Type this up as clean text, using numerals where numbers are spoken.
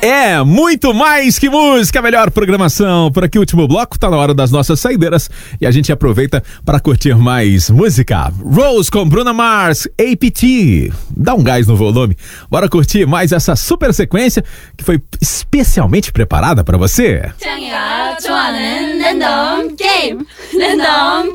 É, muito mais que música, melhor programação. Por aqui, o último bloco, tá na hora das nossas saideiras e a gente aproveita para curtir mais música. Rose com Bruno Mars, APT. Dá um gás no volume. Bora curtir mais essa super sequência que foi especialmente preparada para você. 창이가 좋아하는 랜덤 게임. 랜덤